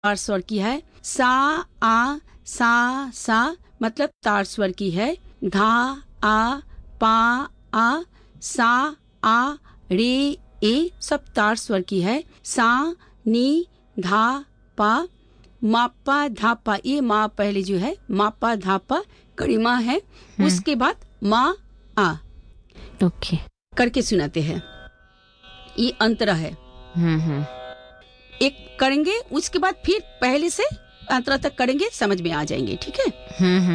तार स्वर की है। सा आ सा मतलब तार स्वर की है। धा आ पा आ सा आ रे ए सब तार स्वर की है। सा नी धा पा मापा धापा, ये माँ पहले जो है मापा धापा कड़ी माँ है। उसके बाद माँ आ ओके करके सुनाते हैं। ये अंतरा है। एक करेंगे उसके बाद फिर पहले से अंतरा तक करेंगे, समझ में आ जाएंगे। ठीक है।